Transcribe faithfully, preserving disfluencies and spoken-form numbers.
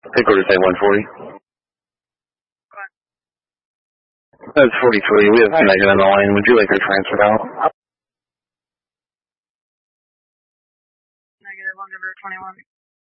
Headquarters say one forty. That's forty-three. We have connection on the line. Would you like her transferred out? Negative one, number twenty-one.